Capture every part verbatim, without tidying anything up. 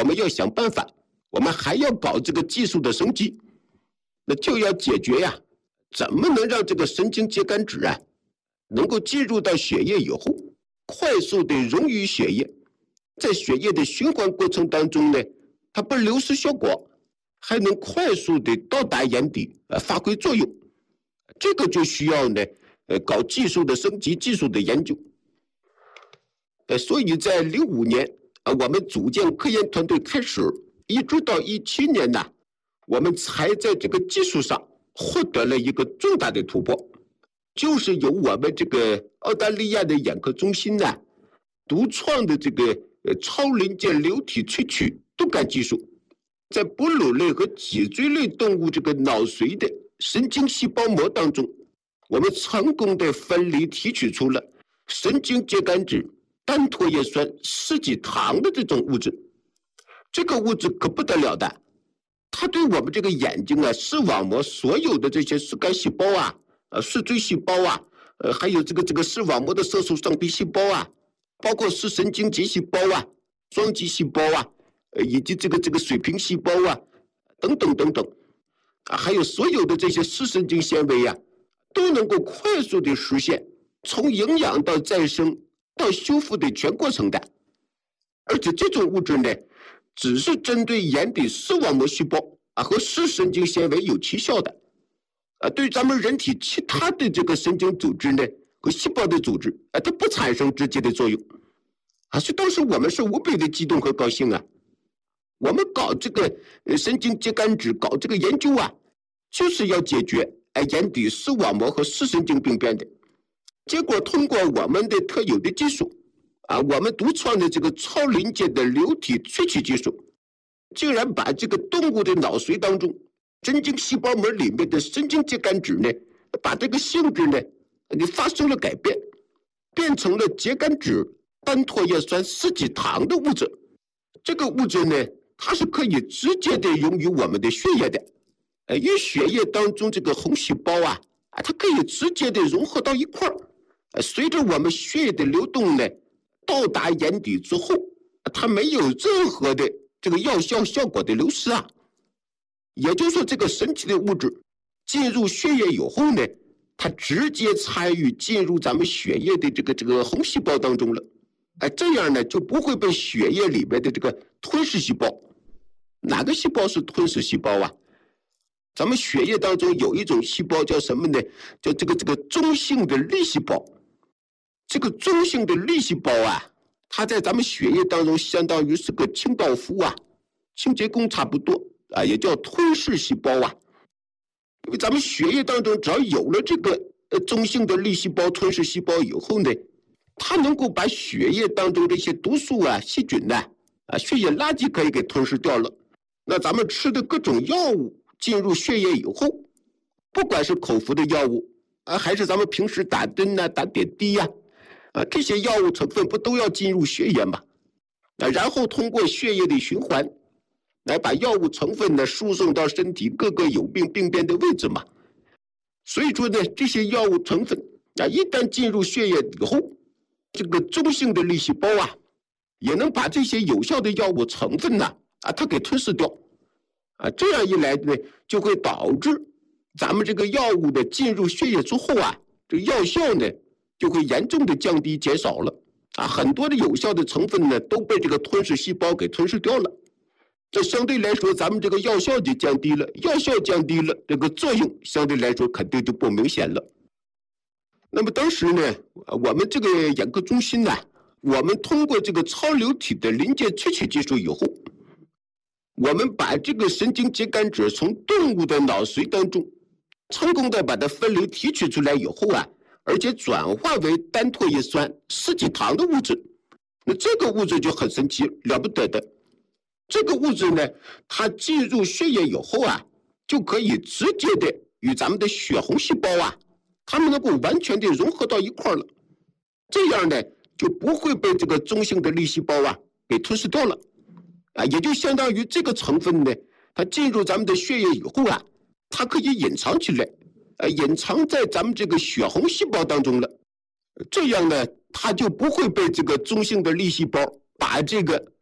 我们要想办法，我们还要搞这个技术的升级，那就要解决呀，怎么能让这个神经节苷脂啊，能够进入到血液以后，快速的溶于血液，在血液的循环过程当中呢，它不流失效果，还能快速的到达眼底，呃，发挥作用。这个就需要呢，呃，搞技术的升级、技术的研究。呃，所以在零五年，呃，我们组建科研团队开始，一直到一七年呢，我们才在这个技术上获得了一个重大的突破，就是由我们这个澳大利亚的眼科中心呢，独创的这个呃超临界流体萃取动感技术，在哺乳类和脊椎类动物这个脑髓的神经细胞膜当中，我们成功的分离提取出了神经节苷脂单唾叶酸四季糖的这种物质。这个物质可不得了的，它对我们这个眼睛啊视网膜所有的这些视杆细胞啊、呃视锥细胞啊、呃还有这个这个视网膜的色素上皮细胞啊，包括视神经节细胞啊、双极细胞啊，呃以及这个这个水平细胞啊等等等等啊，还有所有的这些视神经纤维啊，都能够快速的实现从营养到再生到修复的全过程的。而且这种物质呢，只是针对眼底视网膜细胞啊和视神经纤维有奇效的，啊，对咱们人体其他的这个神经组织呢和细胞的组织啊，它不产生直接的作用啊，所以当时我们是无比的激动和高兴啊。我们搞这个神经节苷脂搞这个研究啊，就是要解决哎眼底视网膜和视神经病变的。结果通过我们的特有的技术啊，我们独创的这个超临界的流体萃取技术，竟然把这个动物的脑髓当中神经细胞膜里面的神经节苷脂呢，把这个性质呢给发生了改变，变成了节苷脂单唾叶酸四季糖的物质。这个物质呢，它是可以直接的溶于我们的血液的，呃，与血液当中这个红细胞啊，啊，它可以直接的融合到一块儿，呃，随着我们血液的流动呢，到达眼底之后，它没有任何的这个药效效果的流失啊。也就是说，这个神奇的物质进入血液以后呢，它直接参与进入咱们血液的这个这个红细胞当中了。哎，这样呢就不会被血液里面的这个吞噬细胞。哪个细胞是吞噬细胞啊？咱们血液当中有一种细胞叫什么呢？叫这个这个中性的粒细胞。这个中性的粒细胞啊，它在咱们血液当中相当于是个清道夫啊，清洁工差不多啊，也叫吞噬细胞啊。因为咱们血液当中只要有了这个呃中性的粒细胞、吞噬细胞以后呢，它能够把血液当中这些毒素啊、细菌呐、啊、啊血液垃圾可以给吞噬掉了。那咱们吃的各种药物进入血液以后，不管是口服的药物啊，还是咱们平时打针呐、啊、打点滴呀、啊，啊这些药物成分不都要进入血液吗？啊，然后通过血液的循环，来把药物成分呢输送到身体各个有病病变的位置嘛。所以说呢，这些药物成分啊，一旦进入血液以后，这个中性的粒细胞啊，也能把这些有效的药物成分呢啊，它给吞噬掉啊。这样一来呢，就会导致咱们这个药物的进入血液之后啊，这个药效呢就会严重的降低减少了啊。很多的有效的成分呢都被这个吞噬细胞给吞噬掉了。这相对来说，咱们这个药效就降低了，药效降低了，这个作用相对来说肯定就不明显了。那么当时呢，我们这个眼科中心呢，我们通过这个超流体的临界萃取技术以后，我们把这个神经节苷脂从动物的脑髓当中成功的把它分离提取出来以后啊，而且转化为单唾叶酸四季糖的物质。那这个物质就很神奇，了不得的。这个物质呢，它进入血液以后啊，就可以直接的与咱们的血红细胞啊，它们能够完全的融合到一块了。这样呢，就不会被这个中性的粒细胞啊给吞噬掉了啊，也就相当于这个成分呢，它进入咱们的血液以后啊，它可以隐藏起来，呃，隐藏在咱们这个血红细胞当中了。这样呢，它就不会被这个中性的粒细胞把这个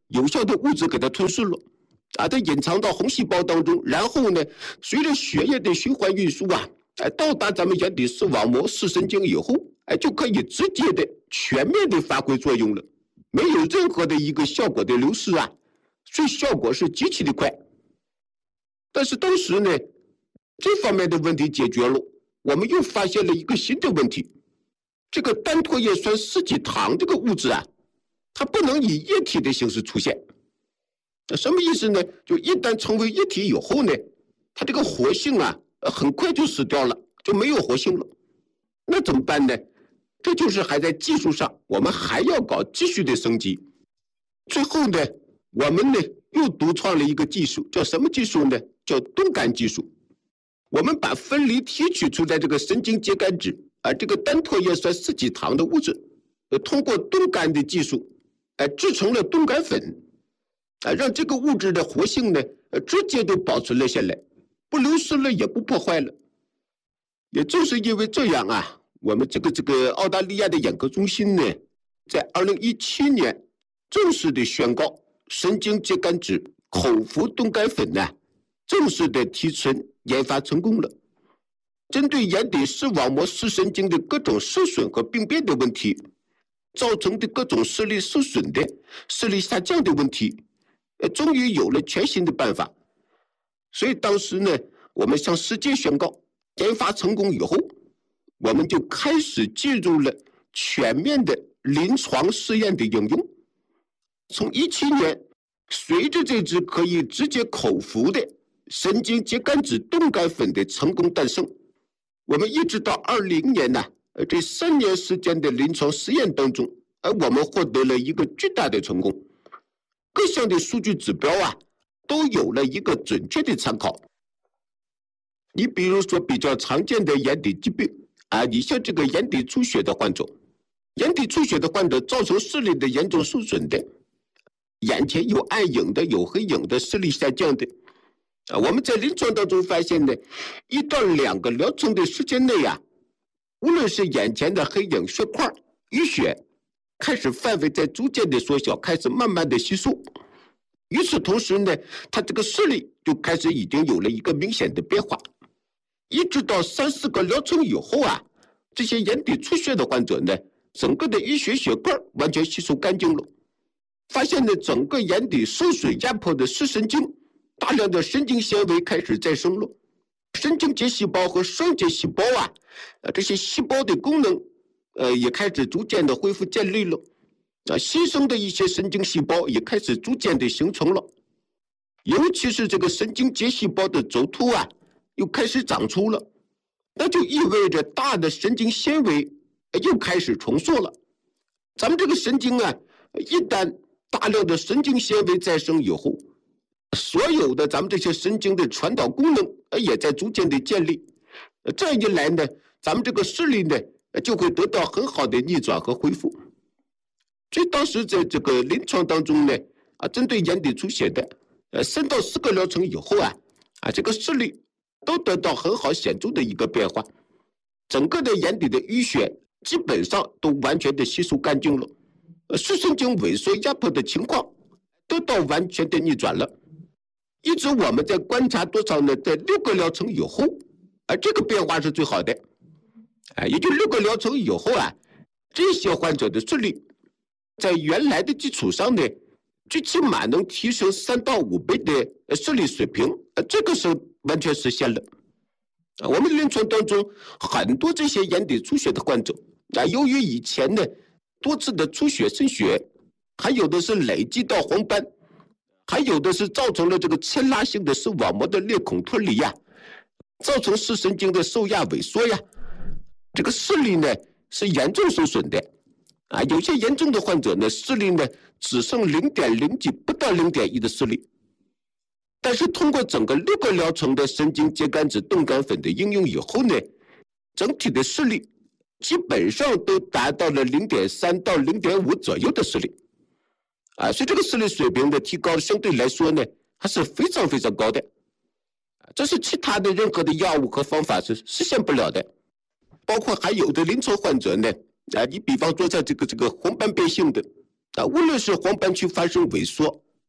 有效的物质给它吞噬了，啊，它隐藏到红细胞当中，然后呢，随着血液的循环运输啊，哎，到达咱们眼底视网膜、视神经以后，哎，就可以直接的、全面的发挥作用了，没有任何的一个效果的流失啊，所以效果是极其的快。但是当时呢，这方面的问题解决了，我们又发现了一个新的问题，这个单唾叶酸四季糖这个物质啊，它不能以液体的形式出现。什么意思呢？就一旦成为液体以后呢，它这个活性啊，很快就死掉了，就没有活性了。那怎么办呢？这就是还在技术上，我们还要搞继续的升级。最后呢，我们呢又独创了一个技术，叫什么技术呢？叫冻干技术。我们把分离提取出来这个神经秸秆质啊，这个单唾叶酸四季糖的物质，呃，通过冻干的技术，哎、呃，制成了冻干粉。啊，让这个物质的活性呢，呃，直接都保存了下来，不流失了，也不破坏了。也正是因为这样啊，我们这个这个澳大利亚的眼科中心呢，在二零一七年正式的宣告，神经秸秆质口服冻干粉呢，正式的提纯研发成功了。针对眼底视网膜视神经的各种受损和病变的问题，造成的各种视力受损的、视力下降的问题。呃，终于有了全新的办法，所以当时呢，我们向世界宣告，研发成功以后，我们就开始进入了全面的临床试验的应用。从一七年，随着这支可以直接口服的神经秸秆质冻干粉的成功诞生，我们一直到二零年呢，呃，这三年时间的临床实验当中，而我们获得了一个巨大的成功。各项的数据指标啊，都有了一个准确的参考。你比如说比较常见的眼底疾病啊，你像这个眼底出血的患者，眼底出血的患者造成视力的严重受损的，眼前有暗影的、有黑影的、视力下降的，啊，我们在临床当中发现呢，一到两个疗程的时间内啊，无论是眼前的黑影、血块、淤血，开始范围在逐渐的缩小，开始慢慢的吸收。与此同时呢，他这个视力就开始已经有了一个明显的变化。一直到三四个疗程以后啊，这些眼底出血的患者呢，整个的淤血血块完全吸收干净了。发现呢，整个眼底受损压迫的视神经，大量的神经纤维开始再生了。神经节细胞和双节细胞啊，呃，这些细胞的功能。呃，也开始逐渐的恢复建立了，啊，新生的一些神经细胞也开始逐渐的形成了，尤其是这个神经节细胞的轴突啊，又开始长出了，那就意味着大的神经纤维又开始重塑了。咱们这个神经啊，一旦大量的神经纤维再生以后，所有的咱们这些神经的传导功能也在逐渐的建立，这样一来呢，咱们这个视力呢，就会得到很好的逆转和恢复。所以当时在这个临床当中呢，啊，针对眼底出血的，呃，三到四个疗程以后啊，啊，这个视力都得到很好显著的一个变化，整个的眼底的淤血基本上都完全的吸收干净了，呃，视神经萎缩压迫的情况得到完全的逆转了。一直我们在观察多少呢？在六个疗程以后，啊，这个变化是最好的。啊，也就六个疗程以后啊，这些患者的视力在原来的基础上呢，最起码能提升三到五倍的视力水平，呃，这个是完全实现了。啊，我们临床当中很多这些眼底出血的患者，啊，由于以前呢多次的出血渗血，还有的是累积到黄斑，还有的是造成了这个牵拉性的视网膜的裂孔脱离呀，造成视神经的受压萎缩呀。这个视力呢是严重受损的，啊，有些严重的患者呢，视力呢只剩零点零几，不到零点一的视力。但是通过整个六个疗程的神经秸秆质冻干粉的应用以后呢，整体的视力基本上都达到了零点三到零点五左右的视力，啊，所以这个视力水平的提高相对来说呢，还是非常非常高的，这是其他的任何的药物和方法是实现不了的。包括还有的临床患者呢，啊，你比方说在这个这个黄斑变性的，啊，无论是黄斑区发生萎缩，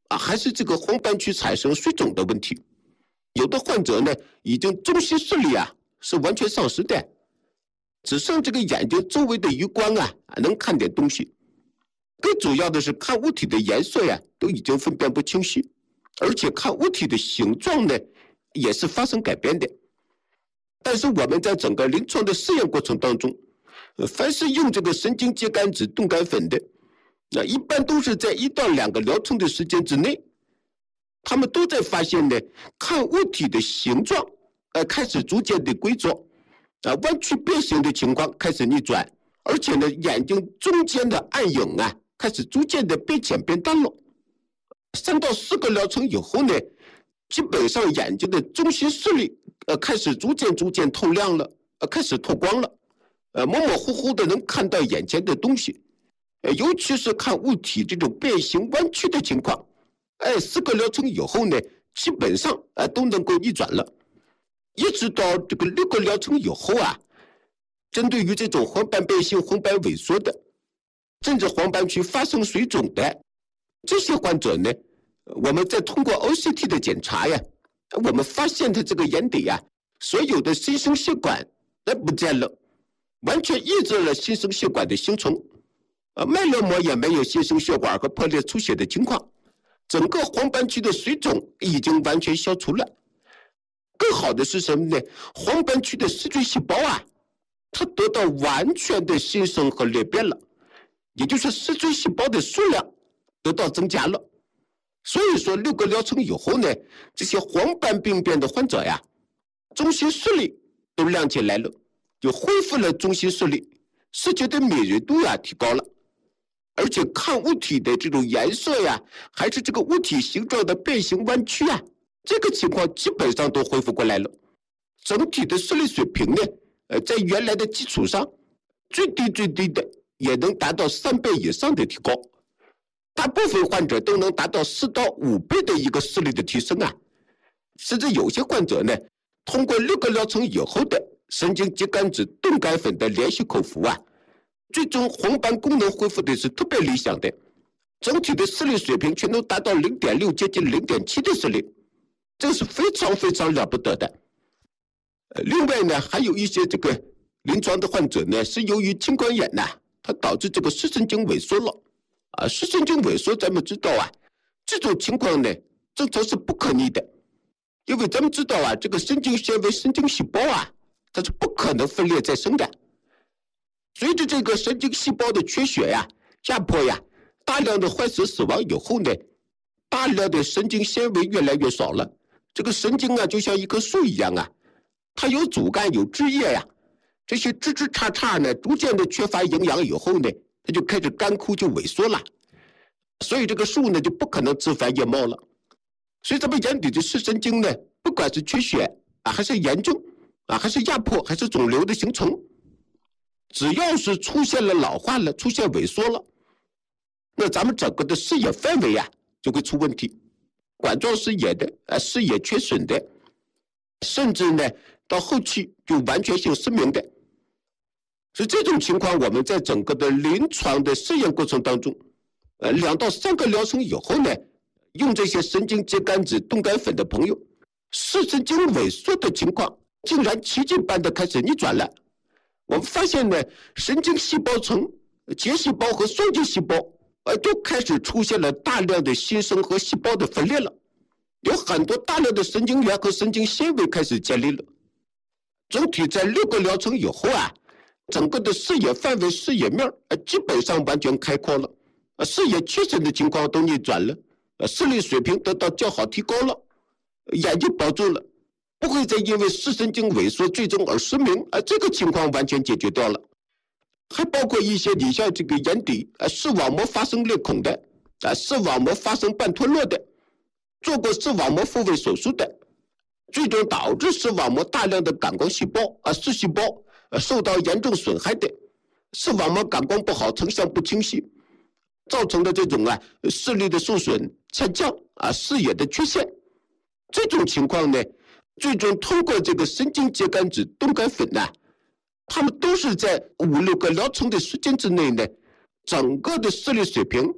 啊，还是这个黄斑区产生水肿的问题。有的患者呢，已经中西视力啊是完全丧失的，只剩这个眼睛周围的余光啊能看点东西。更主要的是看物体的颜色呀都已经分辨不清晰，而且看物体的形状呢也是发生改变的。但是我们在整个临床的试验过程当中，凡是用这个神经节苷酯冻干粉的，那一般都是在一到两个疗程的时间之内，他们都在发现呢，看物体的形状，呃，开始逐渐的规则，啊，弯曲变形的情况开始逆转，而且呢，眼睛中间的暗影啊，开始逐渐的变浅变淡了。三到四个疗程以后呢，基本上眼睛的中心视力，呃，开始逐渐逐渐透亮了，呃，开始透光了，呃，模模糊糊的能看到眼前的东西，呃，尤其是看物体这种变形弯曲的情况。哎，四个疗程以后呢，基本上啊都能够逆转了。一直到这个六个疗程以后啊，针对于这种黄斑变性、黄斑萎缩的，甚至黄斑区发生水肿的这些患者呢，我们再通过 O C T 的检查呀，我们发现他这个眼底呀，所有的新生血管那不见了，完全抑制了新生血管的形成，呃，脉络膜也没有新生血管和破裂出血的情况。整个黄斑区的水肿已经完全消除了。更好的是什么呢？黄斑区的视锥细胞啊，它得到完全的新生和裂变了，也就是视锥细胞的数量得到增加了。所以说六个疗程以后呢，这些黄斑病变的患者呀，中心视力都亮起来了，就恢复了中心视力，视觉的敏锐度呀提高了。而且看物体的这种颜色呀，还是这个物体形状的变形弯曲啊，这个情况基本上都恢复过来了。整体的视力水平呢，呃，在原来的基础上，最低最低的也能达到三倍以上的提高。大部分患者都能达到四到五倍的一个视力的提升啊。甚至有些患者呢，通过六个疗程以后的神经节苷酯冻干粉的连续口服啊，最终黄斑功能恢复的是特别理想的，整体的视力水平全都达到 零点六 接近 零点七 的视力，这是非常非常了不得的。呃，另外呢，还有一些这个临床的患者呢，是由于青光眼呐、啊，它导致这个视神经萎缩了啊。视神经萎缩咱们知道啊，这种情况呢，正常是不可逆的，因为咱们知道啊，这个神经纤维、神经细胞啊，它是不可能分裂再生的。随着这个神经细胞的缺血呀、压迫呀，大量的患者死亡以后呢，大量的神经纤维越来越少了。这个神经啊，就像一棵树一样啊，它有主干有枝叶呀，这些枝枝杈杈呢，逐渐的缺乏营养以后呢，它就开始干枯，就萎缩了。所以这个树呢，就不可能枝繁叶茂了。所以咱们眼底的视神经呢，不管是缺血啊，还是炎症啊，还是压迫，还是肿瘤的形成，只要是出现了老化了，出现萎缩了，那咱们整个的视野范围啊就会出问题，管状视野的、啊视野缺损的，甚至呢到后期就完全性失明的。所以这种情况，我们在整个的临床的试验过程当中，呃，两到三个疗程以后呢，用这些神经节苷酯冻干粉的朋友，视神经萎缩的情况竟然奇迹般的开始逆转了。我们发现呢，神经细胞层、结细胞和双结细胞，呃，都开始出现了大量的新生和细胞的分裂了，有很多大量的神经元和神经纤维开始建立了。整体在六个疗程以后啊，整个的视野范围、视野面呃，基本上完全开阔了，呃，视野缺损的情况都逆转了，呃，视力水平得到较好提高了，眼睛保住了。不会再因为视神经萎缩最终而失明，啊，这个情况完全解决掉了。还包括一些你像这个眼底啊视网膜发生裂孔的，啊视网膜发生半脱落的，做过视网膜复位手术的，最终导致视网膜大量的感光细胞啊视细胞啊受到严重损害的，视网膜感光不好，成像不清晰，造成的这种啊视力的受损、下降啊视野的缺陷，这种情况呢，最终通过这个神经节苷酯冻干粉呢，他们都是在五六个疗程的时间之内呢，整个的视力水平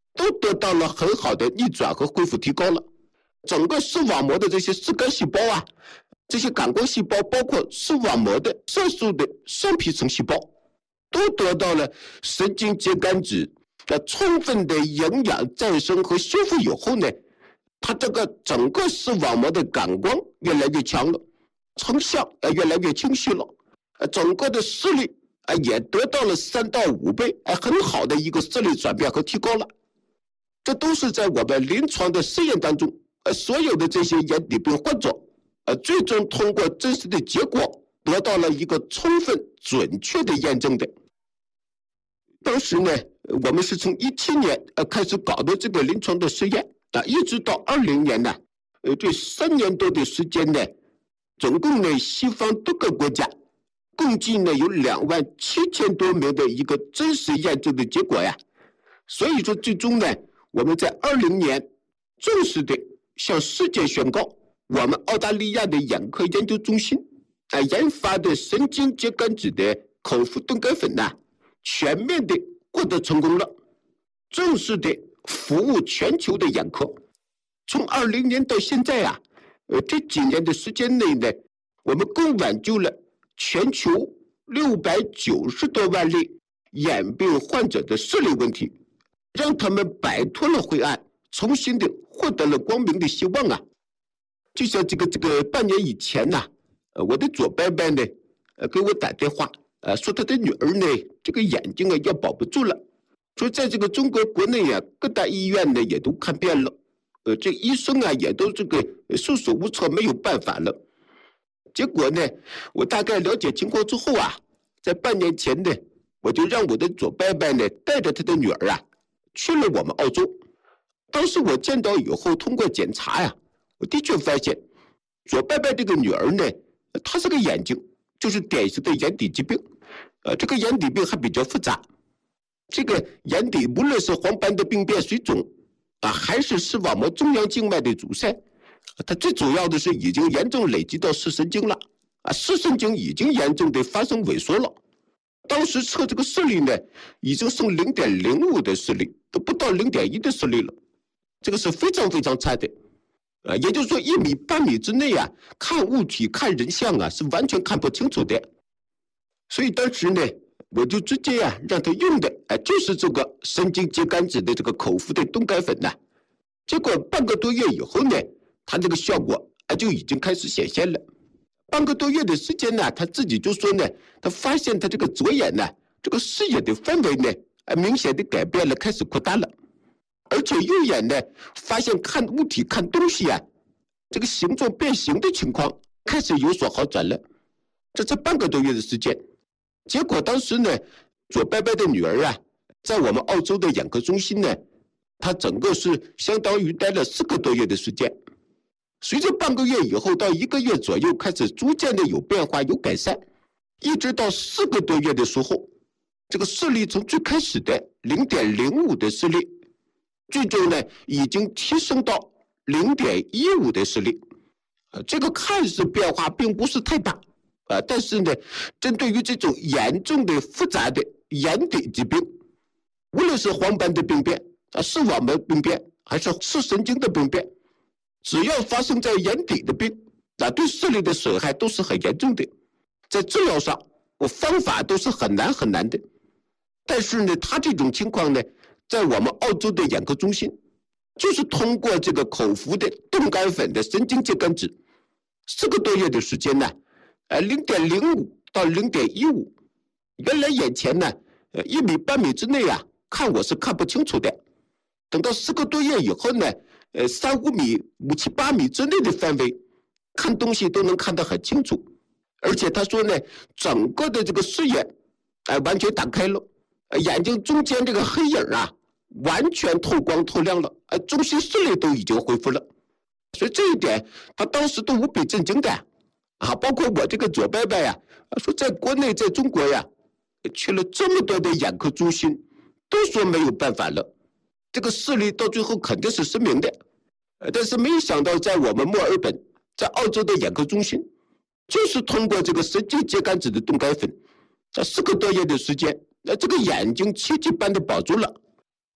都得到了很好的逆转和恢复提高了。整个视网膜的这些视杆细胞啊，这些感光细胞，包括视网膜的色素的上皮层细胞，都得到了神经节苷质的充分的营养再生和修复以后呢，它这个整个视网膜的感光越来越强了，成像呃越来越清晰了，呃整个的视力啊也得到了三到五倍哎很好的一个视力转变和提高了。这都是在我们临床的试验当中，呃所有的这些眼底病患者，呃最终通过真实的结果得到了一个充分准确的验证的。当时呢，我们是从一七年呃开始搞的这个临床的实验啊，一直到二零年呢，呃这三年多的时间呢，总共呢西方多个国家共计呢有两万七千多名的一个真实验证的结果呀。所以说最终呢，我们在二零年正式的向世界宣告，我们澳大利亚的眼科研究中心啊研发的神经节苷质的口服冻干粉呢，全面的获得成功了，正式的服务全球的眼科。从二零年到现在啊，呃这几年的时间内呢，我们共挽救了全球六百九十多万例眼病患者的视力问题，让他们摆脱了灰暗，重新的获得了光明的希望啊！就像这个这个半年以前呐、啊，呃，我的左伯伯呢，呃，给我打电话，呃，说他的女儿呢，这个眼睛啊要保不住了，说在这个中国国内啊，各大医院呢也都看遍了，呃，这医生啊也都这个束手无策，没有办法了。结果呢，我大概了解情况之后啊，在半年前呢，我就让我的左伯伯呢带着他的女儿啊。去了我们澳洲，当时我见到以后，通过检查呀，我的确发现左伯伯这个女儿呢，她这个眼睛就是典型的眼底疾病，呃，这个眼底病还比较复杂，这个眼底无论是黄斑的病变水肿啊，还是视网膜中央静脉的阻塞，它最主要的是已经严重累积到视神经了啊，视神经已经严重的发生萎缩了。当时测这个视力呢，已经剩零点零五的视力，都不到零点一的视力了，这个是非常非常差的，呃，也就是说一米半米之内啊，看物体看人像啊是完全看不清楚的。所以当时呢，我就直接啊让他用的啊、呃、就是这个神经节苷质的这个口服的冻干粉呐、啊。结果半个多月以后呢，他这个效果啊就已经开始显现了。半个多月的时间呢，他自己就说呢，他发现他这个左眼呢，这个视野的范围呢，啊，明显的改变了，开始扩大了，而且右眼呢，发现看物体、看东西啊，这个形状变形的情况开始有所好转了。这才半个多月的时间，结果当时呢，左伯伯的女儿啊，在我们澳洲的眼科中心呢，她整个是相当于待了四个多月的时间。随着半个月以后到一个月左右开始逐渐的有变化有改善，一直到四个多月的时候，这个视力从最开始的零点零五的视力，最终呢已经提升到零点一五的视力。呃，这个看似变化并不是太大，呃，但是呢，针对于这种严重的复杂的眼底疾病，无论是黄斑的病变啊、视网膜病变还是视神经的病变，只要发生在眼底的病，那对视力的损害都是很严重的，在治疗上，我方法都是很难很难的。但是呢，他这种情况呢，在我们澳洲的眼科中心，就是通过这个口服的冻干粉的神经节苷质，四个多月的时间呢，呃，零点零五到零点一五，原来眼前呢，呃，一米半米之内啊，看我是看不清楚的，等到四个多月以后呢。呃，三五米、五七八米之内的范围，看东西都能看得很清楚，而且他说呢，整个的这个视野，哎、呃，完全打开了，呃，眼睛中间这个黑影啊，完全透光透亮了，呃，中心视力都已经恢复了，所以这一点他当时都无比震惊的，啊，包括我这个左伯伯呀，说在国内在中国呀，去了这么多的眼科中心，都说没有办法了。这个视力到最后肯定是失明的，呃，但是没想到在我们墨尔本，在澳洲的眼科中心，就是通过这个神经节苷质的冻干粉，在四个多月的时间，那这个眼睛奇迹般的保住了，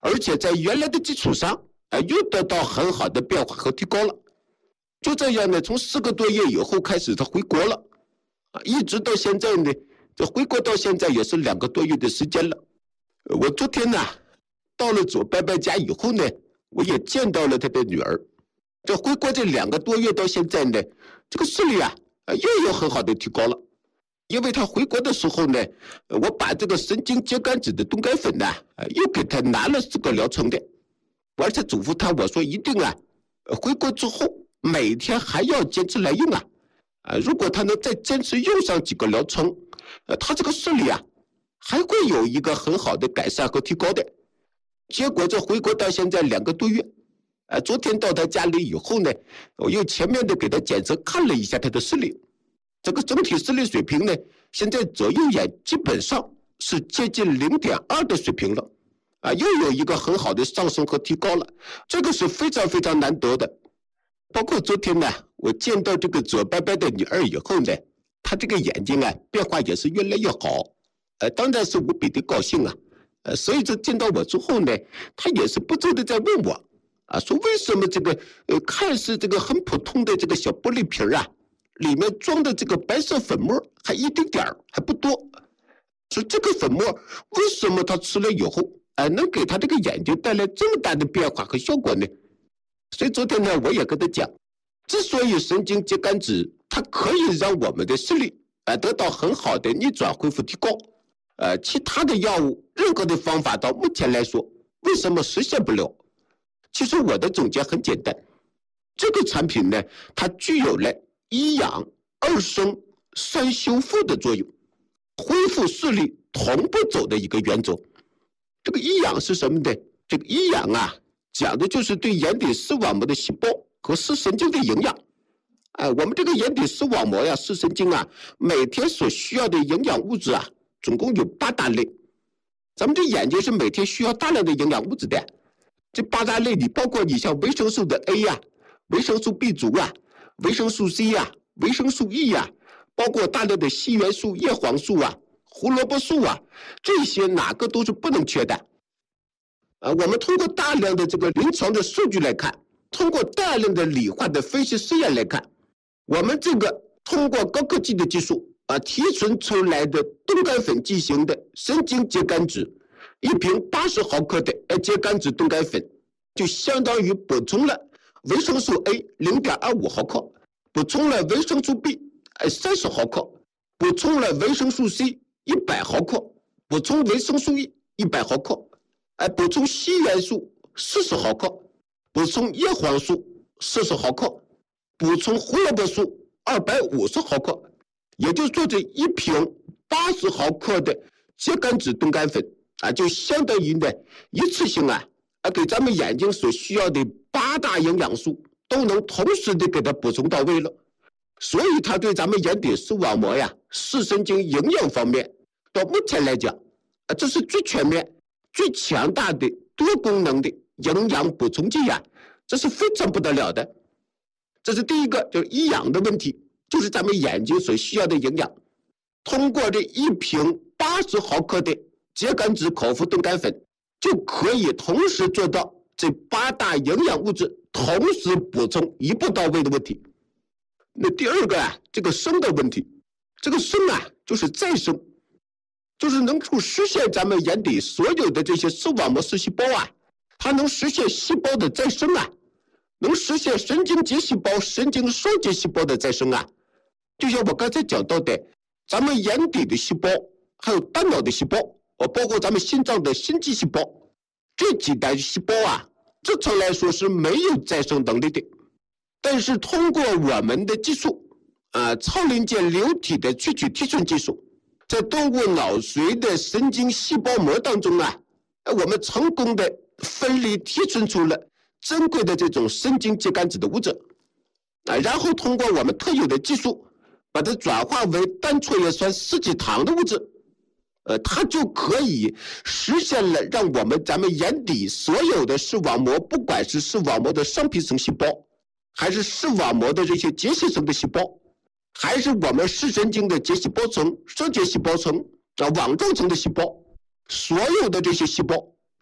而且在原来的基础上，啊，又得到很好的变化和提高了。就这样呢，从四个多月以后开始，他回国了，啊，一直到现在呢，这回国到现在也是两个多月的时间了。我昨天呢，到了左伯伯家以后呢，我也见到了他的女儿。这回国这两个多月到现在呢，这个视力啊，又有很好的提高了。因为他回国的时候呢，我把这个神经秸秆子的冻干粉呢，又给他拿了四个疗程的，而且嘱咐他，我说一定啊，回国之后每天还要坚持来用啊，啊，如果他能再坚持用上几个疗程，呃，他这个视力啊，还会有一个很好的改善和提高的。结果这回国到现在两个多月，啊，昨天到他家里以后呢，我又全面的给他检测看了一下他的视力。这个整体视力水平呢，现在左右眼基本上是接近 零点二 的水平了，啊，又有一个很好的上升和提高了，这个是非常非常难得的。包括昨天呢，我见到这个左伯伯的女儿以后呢，她这个眼睛啊变化也是越来越好，呃，当然是无比的高兴啊，呃，所以这见到我之后呢，她也是不住的在问我，啊，说为什么这个呃看似这个很普通的这个小玻璃瓶啊，里面装的这个白色粉末还一丁点儿还不多，说这个粉末为什么他吃了以后，哎，能给他这个眼睛带来这么大的变化和效果呢？所以昨天呢，我也跟他讲，之所以神经秸秆子它可以让我们的视力啊得到很好的逆转恢复提高，呃，其他的药物任何的方法到目前来说，为什么实现不了？其实我的总结很简单，这个产品呢，它具有了一养、二生、三修复的作用，恢复视力同步走的一个原则。这个一养是什么呢？这个一养啊，讲的就是对眼底视网膜的细胞和视神经的营养。哎，我们这个眼底视网膜呀、视神经啊，每天所需要的营养物质啊，总共有八大类。咱们这眼睛是每天需要大量的营养物质的。这八大类里包括你像维生素的 A 呀、维生素 B 族啊、维生素 C 呀、维生素 E 呀，包括大量的硒元素、叶黄素啊、胡萝卜素啊，这些哪个都是不能缺的。啊，我们通过大量的这个临床的数据来看，通过大量的理化的分析实验来看，我们这个通过高科技的技术啊提纯出来的冻干粉剂型的神经秸秆质，一瓶八十毫克的秸秆质冻干粉，就相当于补充了维生素 A 零点二五毫克，补充了维生素 B 三十毫克，补充了维生素 C 一百毫克，补充维生素 E 一百毫克，哎，补充硒元素四十毫克，补充叶黄素四十毫克，补充胡萝卜素二百五十毫克，也就是说这一瓶八十毫克的秸秆质冻干粉啊，就相当于呢一次性啊啊给咱们眼睛所需要的八大营养素都能同时的给它补充到位了。所以它对咱们眼底视网膜呀、视神经营养方面，到目前来讲啊，这是最全面、最强大的多功能的营养补充剂呀，这是非常不得了的。这是第一个，就是一养的问题，就是咱们眼睛所需要的营养，通过这一瓶八十毫克的秸秆质口服冻干粉，就可以同时做到这八大营养物质同时补充一步到位的问题。那第二个啊，这个生的问题，这个生啊就是再生，就是能够实现咱们眼底所有的这些视网膜视细胞啊，它能实现细胞的再生啊，能实现神经节细胞、神经双节细胞的再生啊。就像我刚才讲到的，咱们眼底的细胞，还有大脑的细胞，包括咱们心脏的心肌细胞，这几代细胞啊，正常来说是没有再生能力的。但是通过我们的技术，啊，超临界流体的萃取提纯技术，在动物脑髓的神经细胞膜当中啊，我们成功的分离提纯出了珍贵的这种神经秸秆质的物质，啊，然后通过我们特有的技术，把它转化为单唾液酸四季糖的物质，呃，它就可以实现了让我们咱们眼底所有的视网膜，不管是视网膜的上皮层细胞，还是视网膜的这些结细层的细胞，还是我们视神经的结细胞层、双结细胞层啊、网状层的细胞，所有的这些细胞，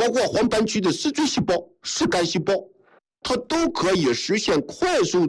包括黄斑区的丝锥细胞、视杆细胞，它都可以实现快速